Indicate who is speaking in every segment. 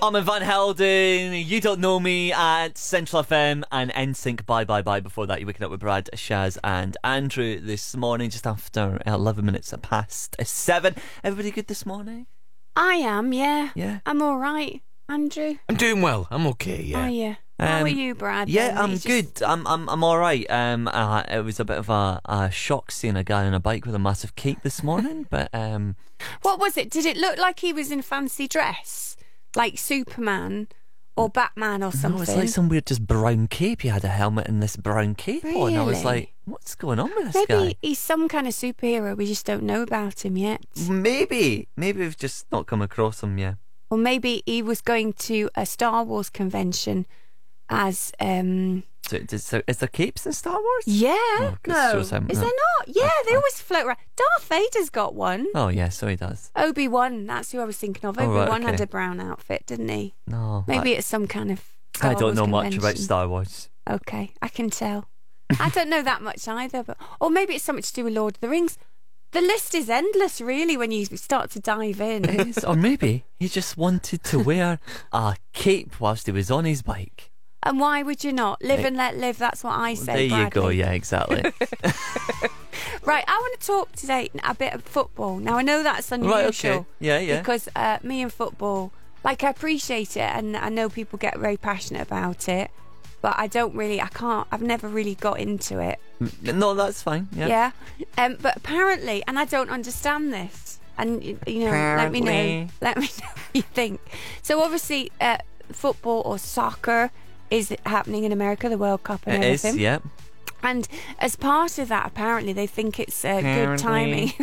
Speaker 1: Armin van Helden, You Don't Know Me at Central FM, and NSYNC, Bye Bye Bye. Before that, you're waking up with Brad, Shaz and Andrew this morning, just after 11 minutes past 7. Everybody good this morning?
Speaker 2: I am, yeah.
Speaker 1: Yeah.
Speaker 2: I'm all right. Andrew?
Speaker 3: I'm doing well. I'm okay, yeah.
Speaker 2: Are you? How are you, Brad?
Speaker 1: Yeah,
Speaker 2: then?
Speaker 1: I'm good. I'm all right. It was a bit of a shock seeing a guy on a bike with a massive cape this morning, but
Speaker 2: What was it? Did it look like he was in fancy dress? Like Superman or Batman or something?
Speaker 1: no, it's like some weird just brown cape. He had a helmet and this brown cape on. I was
Speaker 2: Really?
Speaker 1: like, what's going on with this
Speaker 2: Maybe
Speaker 1: guy?
Speaker 2: he's some kind of superhero. We just don't know about him yet.
Speaker 1: Maybe we've just not come across him yet.
Speaker 2: Or maybe he was going to a Star Wars convention as
Speaker 1: So is there capes in Star Wars?
Speaker 2: yeah.
Speaker 1: Oh, 'cause
Speaker 2: No,
Speaker 1: shows him,
Speaker 2: is
Speaker 1: no.
Speaker 2: there not? Yeah, they always float around. Darth Vader's got one.
Speaker 1: Oh yeah, so he does.
Speaker 2: Obi-Wan, that's who I was thinking of.
Speaker 1: Oh, right,
Speaker 2: Obi-Wan had
Speaker 1: okay.
Speaker 2: a brown outfit, didn't he?
Speaker 1: No,
Speaker 2: Maybe it's some kind of Star
Speaker 1: I don't
Speaker 2: Wars
Speaker 1: know much about
Speaker 2: convention.
Speaker 1: Star Wars.
Speaker 2: Okay, I can tell. I don't know that much either, but or maybe it's something to do with Lord of the Rings. The list is endless, really, when you start to dive in.
Speaker 1: It is, or maybe he just wanted to wear a cape whilst he was on his bike.
Speaker 2: And why would you not? Live and let live, that's what I say,
Speaker 1: There you go,
Speaker 2: Bradley.
Speaker 1: yeah, exactly.
Speaker 2: Right, I want to talk today a bit of football. Now, I know that's unusual.
Speaker 1: Right, okay. Yeah.
Speaker 2: Because me and football, like, I appreciate it, and I know people get very passionate about it, but I've never really got into it.
Speaker 1: No, that's fine. Yeah.
Speaker 2: But apparently, and I don't understand this, and you know,
Speaker 1: Apparently.
Speaker 2: let me know what you think. So obviously, football or soccer is happening in America, the World Cup and
Speaker 1: It is,
Speaker 2: everything.
Speaker 1: yeah.
Speaker 2: And as part of that, apparently, they think it's good timing.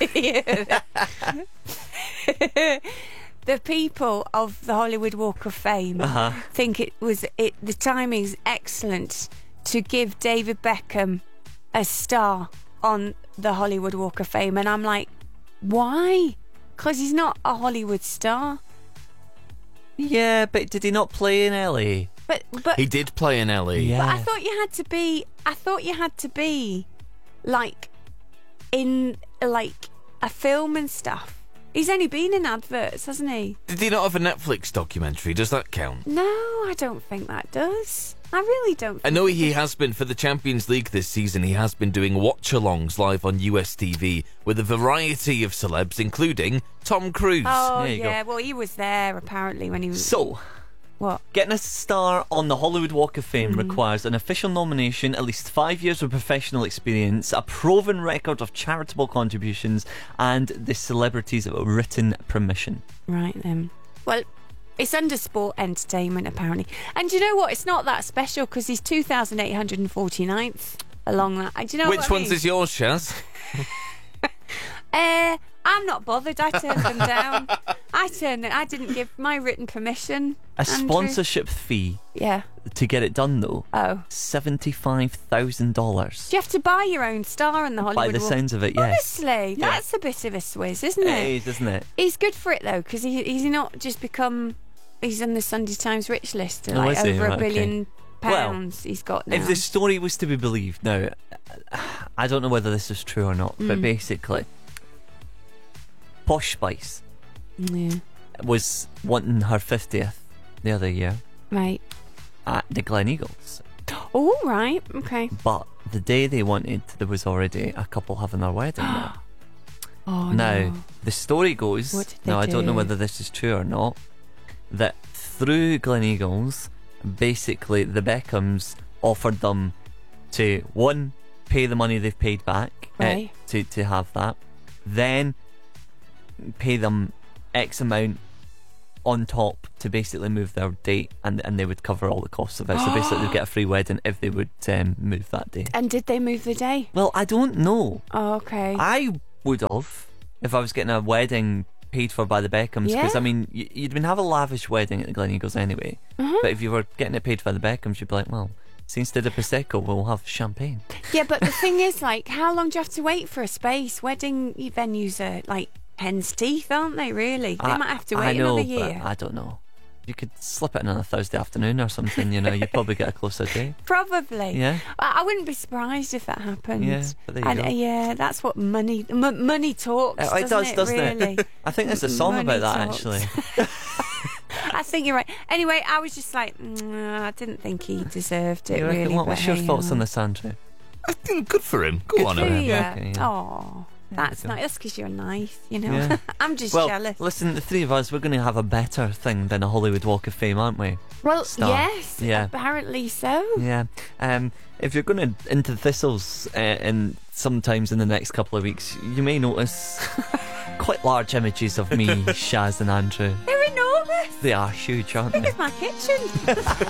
Speaker 2: The people of the Hollywood Walk of Fame think the timing's excellent to give David Beckham a star on the Hollywood Walk of Fame. And I'm like, why? Because he's not a Hollywood star.
Speaker 1: Yeah, but did he not play in LA?
Speaker 2: But
Speaker 3: He did play in LA.
Speaker 1: Yeah.
Speaker 2: But I thought you had to be like in like a film and stuff. He's only been in adverts, hasn't he?
Speaker 3: Did he not have a Netflix documentary? Does that count?
Speaker 2: No, I don't think that does. I really don't think
Speaker 3: I know he has been, for the Champions League this season, he has been doing watch-alongs live on US TV with a variety of celebs, including Tom Cruise.
Speaker 2: Oh,
Speaker 1: There you go.
Speaker 2: yeah. Well, he was there apparently when he was.
Speaker 1: So,
Speaker 2: What?
Speaker 1: getting a star on the Hollywood Walk of Fame requires an official nomination, at least 5 years of professional experience, a proven record of charitable contributions, and the celebrity's written permission.
Speaker 2: Right then. Well, it's under sport entertainment apparently. And you know what? It's not that special because he's 2,849th along that. Do you know
Speaker 3: Which
Speaker 2: what I
Speaker 3: ones
Speaker 2: mean?
Speaker 3: is yours, Shaz?
Speaker 2: I'm not bothered. I turned them down. I didn't give my written permission.
Speaker 1: A
Speaker 2: Andrew.
Speaker 1: sponsorship fee
Speaker 2: Yeah.
Speaker 1: to get it done, though,
Speaker 2: Oh.
Speaker 1: $75,000.
Speaker 2: Do you have to buy your own star in the Hollywood
Speaker 1: By the
Speaker 2: Walk?
Speaker 1: sounds of it, yes.
Speaker 2: Honestly, that's a bit of a swizz, isn't it?
Speaker 1: It is, isn't it?
Speaker 2: He's good for it though, because he's not just become. He's on the Sunday Times rich list,
Speaker 1: Oh,
Speaker 2: like
Speaker 1: is he?
Speaker 2: over
Speaker 1: Right,
Speaker 2: $1 billion
Speaker 1: Well,
Speaker 2: pounds he's got now.
Speaker 1: If the story was to be believed, now, I don't know whether this is true or not, but basically, Posh Spice
Speaker 2: Yeah.
Speaker 1: was wanting her 50th the other year
Speaker 2: Right.
Speaker 1: at the Glen Eagles.
Speaker 2: Oh, right. Okay.
Speaker 1: But the day they wanted, there was already a couple having their wedding there.
Speaker 2: Oh,
Speaker 1: Now,
Speaker 2: no.
Speaker 1: the story goes,
Speaker 2: What did they
Speaker 1: now I don't know
Speaker 2: do?
Speaker 1: whether this is true or not, that through Glen Eagles, basically the Beckhams offered them to, one, pay the money they've paid back
Speaker 2: Right.
Speaker 1: to have that, then pay them X amount on top to basically move their date, and they would cover all the costs of it. So basically they'd get a free wedding if they would move that day.
Speaker 2: And did they move the day?
Speaker 1: Well, I don't know.
Speaker 2: Oh, okay.
Speaker 1: I would have if I was getting a wedding paid for by the Beckhams, because
Speaker 2: Yeah.
Speaker 1: I mean you'd have a lavish wedding at the Glen Eagles anyway, but if you were getting it paid by the Beckhams, you'd be like, well, instead of Prosecco we'll have champagne.
Speaker 2: Yeah, but the thing is, like, how long do you have to wait for a space? Wedding venues are like hen's teeth, aren't they, really? They might have to wait
Speaker 1: I know,
Speaker 2: another year.
Speaker 1: but I don't know. You could slip it in on a Thursday afternoon or something, you'd probably get a closer day.
Speaker 2: Probably.
Speaker 1: Yeah.
Speaker 2: I wouldn't be surprised if that happened.
Speaker 1: Yeah, but there you go.
Speaker 2: Yeah, that's what money talks.
Speaker 1: It does, doesn't
Speaker 2: really?
Speaker 1: it? I think there's a song
Speaker 2: Money
Speaker 1: about that
Speaker 2: talks.
Speaker 1: actually.
Speaker 2: That's think you're right. Anyway, I was just like, I didn't think he deserved it, really.
Speaker 1: What's your thoughts on this, Andrew?
Speaker 3: I think good for him. Go on,
Speaker 2: Good for
Speaker 3: Emma.
Speaker 2: you.
Speaker 1: Okay, yeah.
Speaker 2: Oh, that's nice. That's because you're nice, you know.
Speaker 1: Yeah.
Speaker 2: I'm just
Speaker 1: Well,
Speaker 2: jealous.
Speaker 1: listen, the three of us, we're going to have a better thing than a Hollywood Walk of Fame, aren't we?
Speaker 2: Well,
Speaker 1: Star.
Speaker 2: yes,
Speaker 1: Yeah.
Speaker 2: apparently so.
Speaker 1: Yeah. If you're going into Thistles in sometimes in the next couple of weeks, you may notice quite large images of me, Shaz and Andrew.
Speaker 2: They're enormous.
Speaker 1: They are huge, aren't
Speaker 2: Big
Speaker 1: they?
Speaker 2: as my kitchen.